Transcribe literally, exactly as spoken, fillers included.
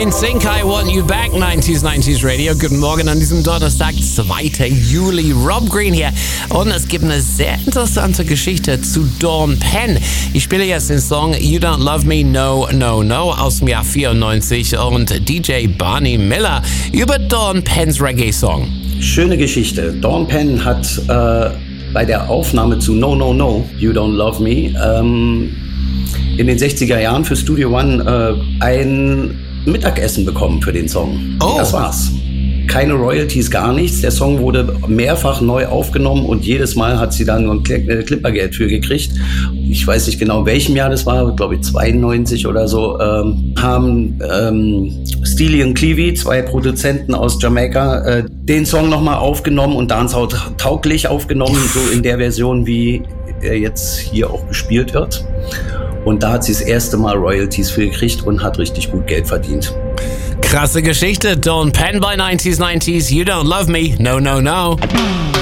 In Sync, I Want You Back, neunzig neunzig Radio. Guten Morgen an diesem Donnerstag, zweiten Juli. Rob Green hier. Und es gibt eine sehr interessante Geschichte zu Dawn Penn. Ich spiele jetzt den Song You Don't Love Me, No, No, No aus dem Jahr vierundneunzig und D J Barney Miller über Dawn Penns Reggae-Song. Schöne Geschichte. Dawn Penn hat äh, bei der Aufnahme zu No, No, No, You Don't Love Me ähm, in den sechziger Jahren für Studio One äh, ein Mittagessen bekommen für den Song. Oh. Das war's. Keine Royalties, gar nichts. Der Song wurde mehrfach neu aufgenommen und jedes Mal hat sie dann ein Clippergeld für gekriegt. Ich weiß nicht genau, welchem Jahr das war, glaube ich zweiundneunzig oder so, ähm, haben ähm, Steely und Clevie, zwei Produzenten aus Jamaika, äh, den Song nochmal aufgenommen und dancehall-tauglich aufgenommen, so in der Version, wie er jetzt hier auch gespielt wird. Und da hat sie das erste Mal Royalties für gekriegt und hat richtig gut Geld verdient. Krasse Geschichte. Dawn Penn bei neunzig neunzig. You Don't Love Me, No, No, No.